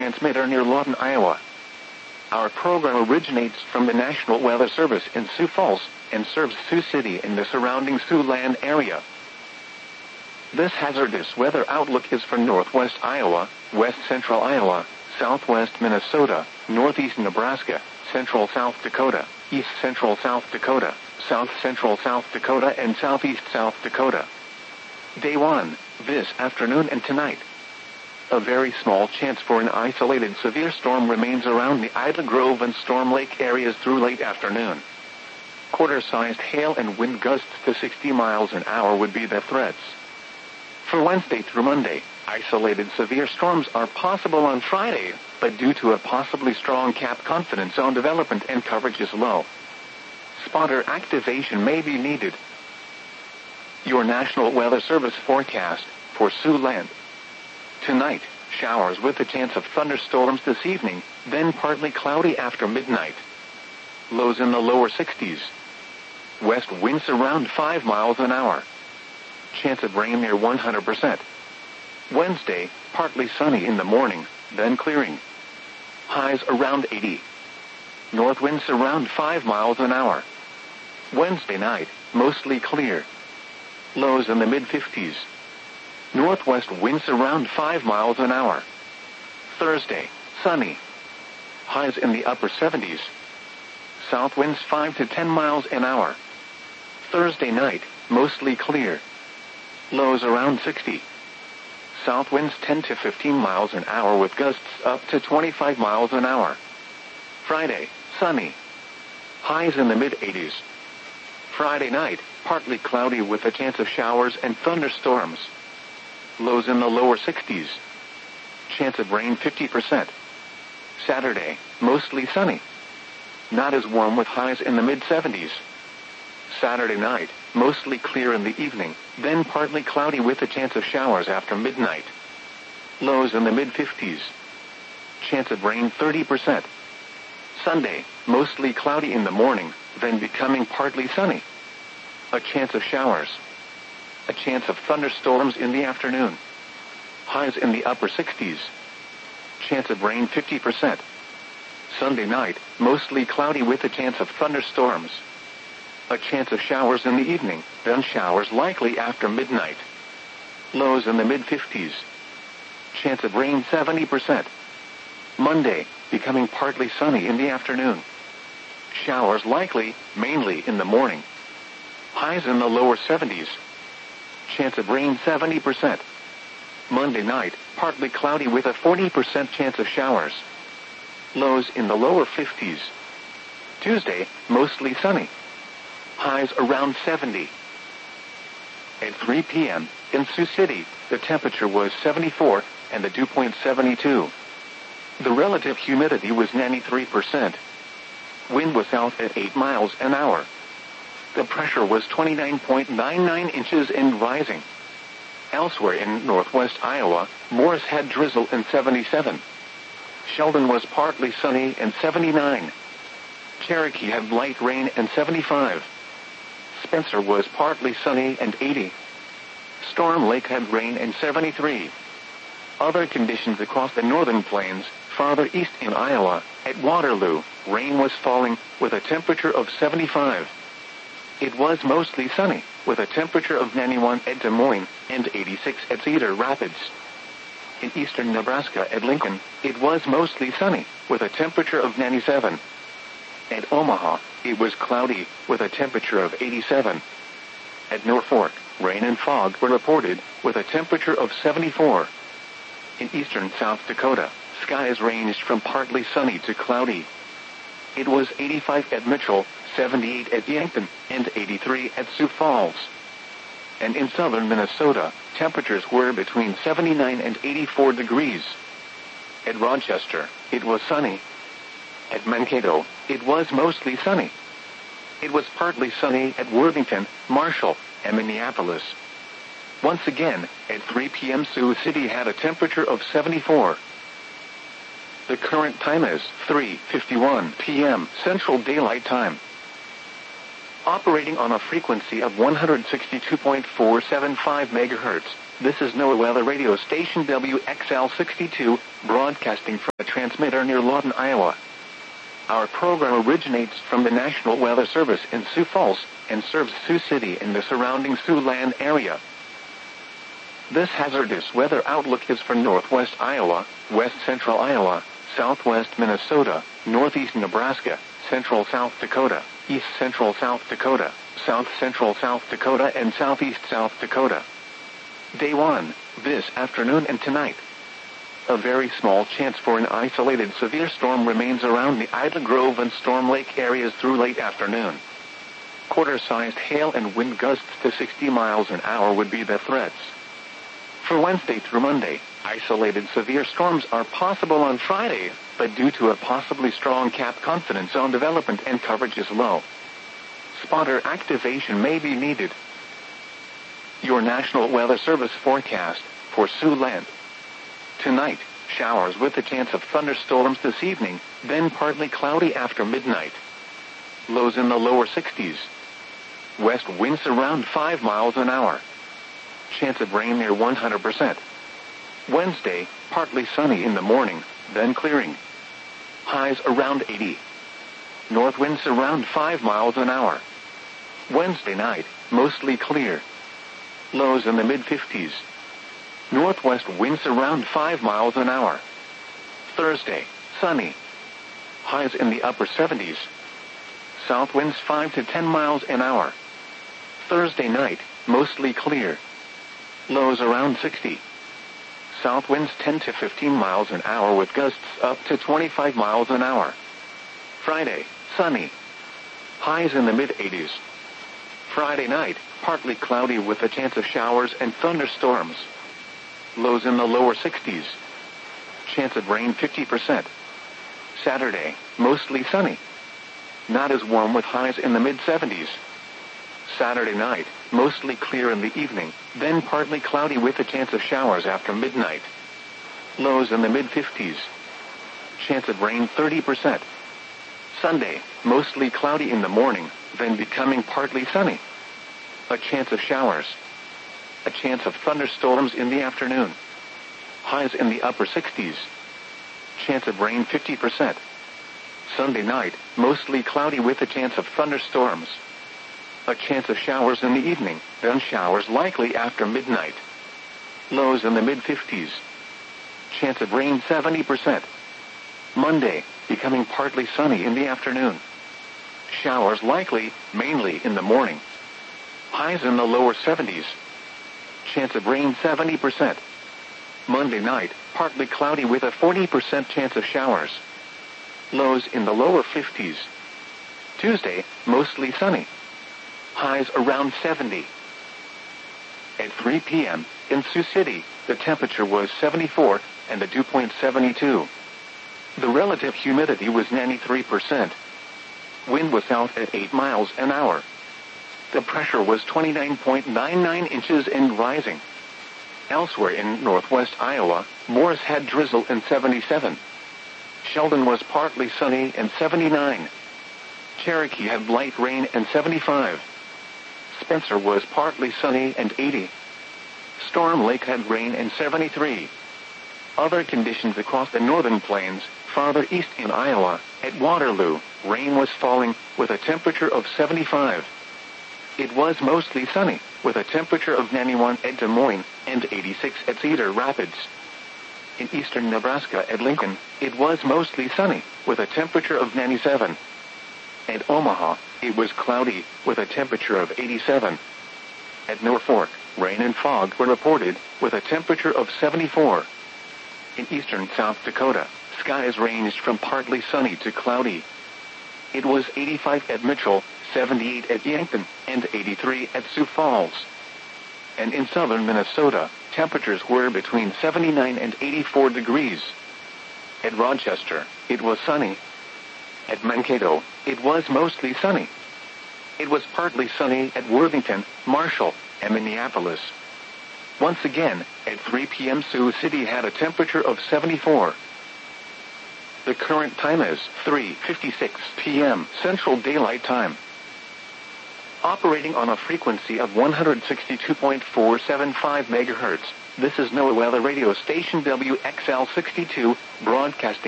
transmitter near Lawton, Iowa. Our program originates from the National Weather Service in Sioux Falls and serves Sioux City and the surrounding Siouxland area. This hazardous weather outlook is for northwest Iowa, west central Iowa, southwest Minnesota, northeast Nebraska, central South Dakota, east central South Dakota, south central South Dakota, and southeast South Dakota. Day 1, this afternoon and tonight. A very small chance for an isolated severe storm remains around the Ida Grove and Storm Lake areas through late afternoon. Quarter-sized hail and wind gusts to 60 miles an hour would be the threats. For Wednesday through Monday, isolated severe storms are possible on Friday, but due to a possibly strong cap, confidence on development and coverage is low. Spotter activation may be needed. Your National Weather Service forecast for Siouxland. Tonight, showers with a chance of thunderstorms this evening, then partly cloudy after midnight. Lows in the lower 60s. West winds around 5 miles an hour. Chance of rain near 100%. Wednesday, partly sunny in the morning, then clearing. Highs around 80. North winds around 5 miles an hour. Wednesday night, mostly clear. Lows in the mid-50s. Northwest winds around 5 miles an hour. Thursday, sunny. Highs in the upper 70s. South winds 5 to 10 miles an hour. Thursday night, mostly clear. Lows around 60. South winds 10 to 15 miles an hour with gusts up to 25 miles an hour. Friday, sunny. Highs in the mid-80s. Friday night, partly cloudy with a chance of showers and thunderstorms. Lows in the lower 60s. Chance of rain 50%. Saturday, mostly sunny. Not as warm with highs in the mid-70s. Saturday night, mostly clear in the evening, then partly cloudy with a chance of showers after midnight. Lows in the mid-50s. Chance of rain 30%. Sunday, mostly cloudy in the morning, then becoming partly sunny. A chance of showers. A chance of thunderstorms in the afternoon. Highs in the upper 60s. Chance of rain 50%. Sunday night, mostly cloudy with a chance of thunderstorms. A chance of showers in the evening, then showers likely after midnight. Lows in the mid-50s. Chance of rain 70%. Monday, becoming partly sunny in the afternoon. Showers likely, mainly in the morning. Highs in the lower 70s. Chance of rain 70%. Monday night, partly cloudy with a 40% chance of showers. Lows in the lower 50s. Tuesday, mostly sunny. Highs around 70. At 3 p.m., in Sioux City, the temperature was 74, and the dew point 72. The relative humidity was 93%. Wind was south at 8 miles an hour. The pressure was 29.99 inches and rising. Elsewhere in northwest Iowa, Morris had drizzle and 77. Sheldon was partly sunny and 79. Cherokee had light rain and 75. Spencer was partly sunny and 80. Storm Lake had rain and 73. Other conditions across the northern plains, farther east in Iowa, at Waterloo, rain was falling, with a temperature of 75. It was mostly sunny, with a temperature of 91 at Des Moines, and 86 at Cedar Rapids. In eastern Nebraska at Lincoln, it was mostly sunny, with a temperature of 97. At Omaha, it was cloudy, with a temperature of 87. At Norfolk, rain and fog were reported, with a temperature of 74. In eastern South Dakota, skies ranged from partly sunny to cloudy. It was 85 at Mitchell, 78 at Yankton, and 83 at Sioux Falls. And in southern Minnesota, temperatures were between 79 and 84 degrees. At Rochester, it was sunny. At Mankato, it was mostly sunny. It was partly sunny at Worthington, Marshall, and Minneapolis. Once again, at 3 p.m. Sioux City had a temperature of 74. The current time is 3:51 p.m. Central Daylight Time. Operating on a frequency of 162.475 megahertz. This is NOAA Weather Radio Station WXL62, broadcasting from a transmitter near Lawton, Iowa. Our program originates from the National Weather Service in Sioux Falls and serves Sioux City and the surrounding Siouxland area. This hazardous weather outlook is for northwest Iowa, west central Iowa, southwest Minnesota, northeast Nebraska, central South Dakota, east central South Dakota, south central South Dakota, and southeast South Dakota. Day 1, this afternoon and tonight. A very small chance for an isolated severe storm remains around the Ida Grove and Storm Lake areas through late afternoon. Quarter-sized hail and wind gusts to 60 miles an hour would be the threats. For Wednesday through Monday, isolated severe storms are possible on Friday, but due to a possibly strong cap, confidence on development and coverage is low. Spotter activation may be needed. Your National Weather Service forecast for Siouxland. Tonight, showers with a chance of thunderstorms this evening, then partly cloudy after midnight. Lows in the lower 60s. West winds around 5 miles an hour. Chance of rain near 100%. Wednesday, partly sunny in the morning, then clearing. Highs around 80. North winds around 5 miles an hour. Wednesday night, mostly clear. Lows in the mid-50s. Northwest winds around 5 miles an hour. Thursday, sunny. Highs in the upper 70s. South winds 5 to 10 miles an hour. Thursday night, mostly clear. Lows around 60. South winds 10 to 15 miles an hour with gusts up to 25 miles an hour. Friday, sunny. Highs in the mid-80s. Friday night, partly cloudy with a chance of showers and thunderstorms. Lows in the lower 60s. Chance of rain 50%. Saturday, mostly sunny. Not as warm with highs in the mid-70s. Saturday night, mostly clear in the evening, then partly cloudy with a chance of showers after midnight. Lows in the mid-50s. Chance of rain 30%. Sunday, mostly cloudy in the morning, then becoming partly sunny. A chance of showers. A chance of thunderstorms in the afternoon. Highs in the upper 60s. Chance of rain 50%. Sunday night, mostly cloudy with a chance of thunderstorms. A chance of showers in the evening, then showers likely after midnight. Lows in the mid-50s. Chance of rain 70%. Monday, becoming partly sunny in the afternoon. Showers likely, mainly in the morning. Highs in the lower 70s. Chance of rain 70%. Monday night, partly cloudy with a 40% chance of showers. Lows in the lower 50s. Tuesday, mostly sunny. Highs around 70. At 3 p.m., in Sioux City, the temperature was 74, and the dew point 72. The relative humidity was 93%. Wind was south at 8 miles an hour. The pressure was 29.99 inches and rising. Elsewhere in northwest Iowa, Morris had drizzle and 77. Sheldon was partly sunny and 79. Cherokee had light rain and 75. Spencer was partly sunny and 80. Storm Lake had rain and 73. Other conditions across the northern plains, farther east in Iowa, at Waterloo, rain was falling, with a temperature of 75. It was mostly sunny, with a temperature of 91 at Des Moines, and 86 at Cedar Rapids. In eastern Nebraska at Lincoln, it was mostly sunny, with a temperature of 97. At Omaha, it was cloudy, with a temperature of 87. At Norfolk, rain and fog were reported, with a temperature of 74. In eastern South Dakota, skies ranged from partly sunny to cloudy. It was 85 at Mitchell, 78 at Yankton, and 83 at Sioux Falls. And in southern Minnesota, temperatures were between 79 and 84 degrees. At Rochester, it was sunny. At Mankato, it was mostly sunny. It was partly sunny at Worthington, Marshall, and Minneapolis. Once again, at 3 p.m. Sioux City had a temperature of 74. The current time is 3:56 p.m. Central Daylight Time. Operating on a frequency of 162.475 MHz, this is NOAA weather radio station WXL62, broadcasting